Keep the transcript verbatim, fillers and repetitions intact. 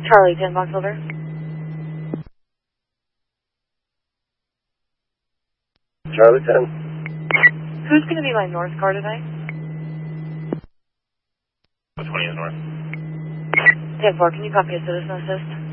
Charlie, ten box holder. Charlie ten. Who's going to be my north car tonight? twenty is north. ten four, can you copy a citizen assist?